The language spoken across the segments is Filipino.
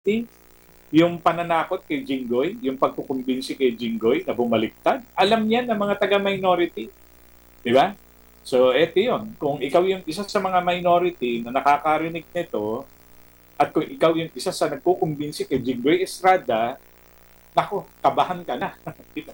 yung pananakot kay Jinggoy, yung pagkukumbinsi kay Jinggoy na bumaliktad, alam niya ng mga taga-minority. Di ba? So, eto yun. Kung ikaw yung isa sa mga minority na nakakarinig nito, at kung ikaw yung isa sa nagkukumbinsi kay Jinggoy Estrada, nako, kabahan ka na.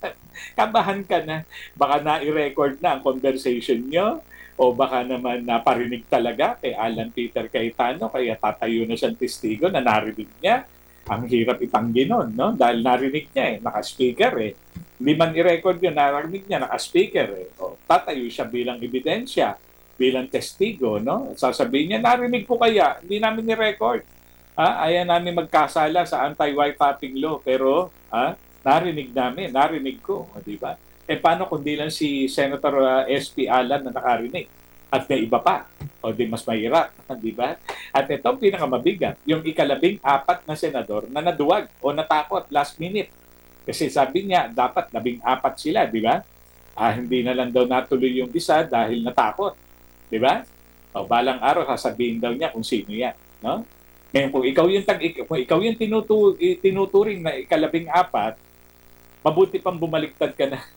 Kabahan ka na. Baka na-record na ang conversation nyo o baka naman naparinig talaga kay Alan Peter Cayetano kaya tatayo na siyang testigo na narinig niya. Ang hirap itanggi nun, no? Dahil narinig niya naka-speaker Hindi man i-record yun, narinig niya, naka-speaker O, tatayo siya bilang ebidensya, bilang testigo, no? Sasabihin niya, narinig ko kaya, hindi namin ni-record. Ayaw namin magkasala sa anti-wiretapping law, pero narinig namin, narinig ko, di ba? Paano kung di lang si Senator SP Alan na nakarinig? At may iba pa, o di mas mahirap, di ba? At ito ang pinakamabigat, yung ikalabing-apat na senador na naduwag o natakot last minute. Kasi sabi niya, dapat 14 sila, di ba? Hindi na lang daw natuloy yung isa dahil natakot, di ba? O balang araw sasabihin daw niya kung sino yan, no? Ngayon, kung ikaw yung tinuturing na ikalabing-apat, mabuti pang bumaliktad ka na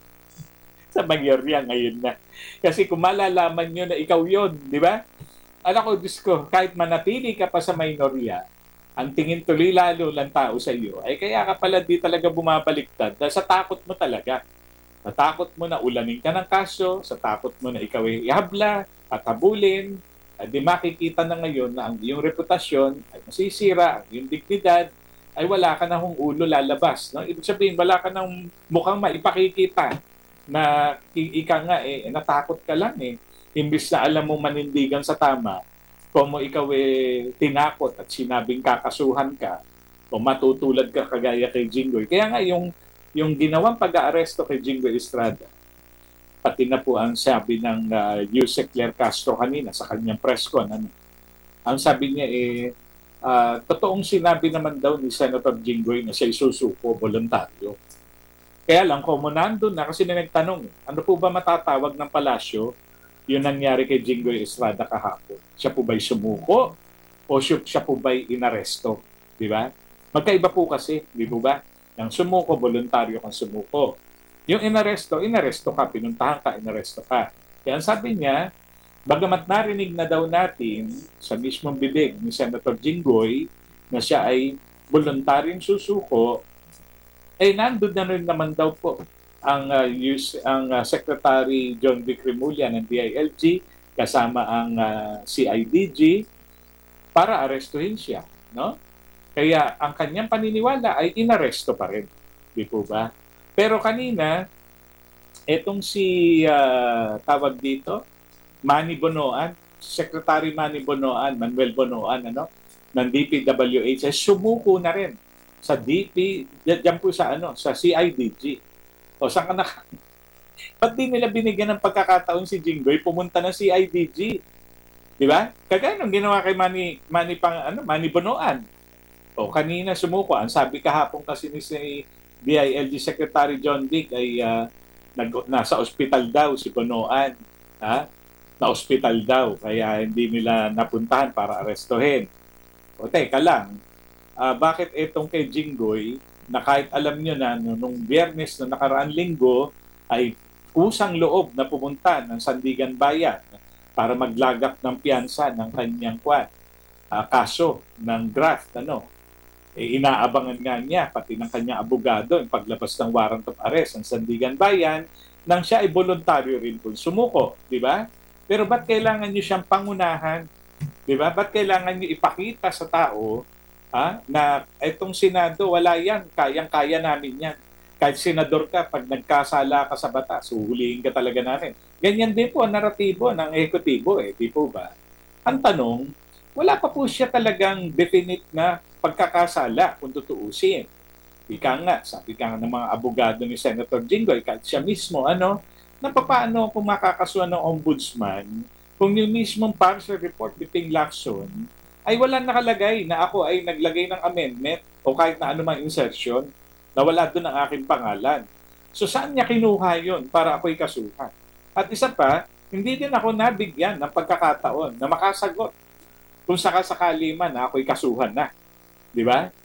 sa mayorya ngayon na. Kasi kung malalaman nyo na ikaw yon, di ba? Alam ko, Diyos ko, kahit manatili ka pa sa minorya, ang tingin tuloy lalo lang tao sa iyo, ay kaya ka pala di talaga bumabaliktad dahil sa takot mo talaga. Sa takot mo na ulanin ka ng kaso, sa takot mo na ikaw ay ihabla at habulin, di makikita na ngayon na ang iyong reputasyon ay masisira, ang iyong dignidad ay wala ka na hong ulo lalabas. No? Ibig sabihin, wala ka nang mukhang maipakikita na ika nga natakot ka lang Imbis na alam mo manindigan sa tama, kung mo ikaw tinakot at sinabing kakasuhan ka, o matutulad ka kagaya kay Jinggoy. Kaya nga yung ginawang pag-aaresto kay Jinggoy Estrada, pati na po ang sabi ng Yusek Claire Castro kanina sa kanyang press con, ang sabi niya totoong sinabi naman daw ni Senator Jinggoy na siya susuko voluntaryo. Kaya lang, kung nandun na, kasi nagtanong, ano po ba matatawag ng palasyo yung nangyari kay Jinggoy Estrada kahapon? Siya po ba'y sumuko o siya po ba'y inaresto? Di ba? Magkaiba po kasi, di po ba? Yung sumuko, voluntaryo kang sumuko. Yung inaresto ka, pinuntahan ka, inaresto ka. Kaya sabi niya, bagamat narinig na daw natin sa mismong bibig ni Senator Jinggoy na siya ay voluntaryong susuko, nandun na rin naman daw po ang Secretary John Vic Remulla ng DILG kasama ang CIDG para arestuhin siya, no? Kaya ang kanyang paniniwala ay inaresto pa rin, di po ba? Pero kanina, etong si tawag dito, Manny Bonoan, Secretary Manny Bonoan, Manuel Bonoan, ng DPWH, sumuko na rin sa diyan po sa CIDG. O saan ka na? Ba't di nila binigyan ng pagkakataon si Jinggoy pumunta ng CIDG? Di ba? Kagaya nung ginawa kay Manny Bonoan. O kanina sumuko, ang sabi kahapon kasi ni si DILG Secretary John Vic ay nasa ospital daw si Bonoan. Na-ospital daw, kaya hindi nila napuntahan para arestuhin. O teka lang, bakit itong kay Jinggoy, na kahit alam nyo na nung Biyernes na nakaraang linggo, ay kusang loob na pumunta ng Sandigan Bayan para maglagak ng piyansa ng kanyang kaso ng graft, inaabangan nga niya, pati ng kanyang abogado, yung paglabas ng warrant of arrest ng Sandigan Bayan, nang siya ay voluntaryo rin kung sumuko, di ba? Pero ba't kailangan niyo siyang pangunahan? Di ba? Ba't kailangan niyo ipakita sa tao na itong Senado, wala yan, kayang-kaya namin yan. Kahit senador ka, pag nagkasala ka sa batas, uhulihin ka talaga namin. Ganyan din po ang naratibo ng ekutibo, di po ba? Ang tanong, wala pa po siya talagang definite na pagkakasala kung tutuusin. Sabi ka nga ng mga abogado ni Senator Jinggoy, kahit siya mismo, na paano kung makakasuhan ng ombudsman kung yung mismong partial report ni Ping Lacson ay wala nakalagay na ako ay naglagay ng amendment o kahit na anumang insertion na wala doon ang aking pangalan. So saan niya kinuha yun para ako'y kasuhan? At isa pa, hindi din ako nabigyan ng pagkakataon na makasagot kung sakasakali man na ako'y kasuhan na. Di ba?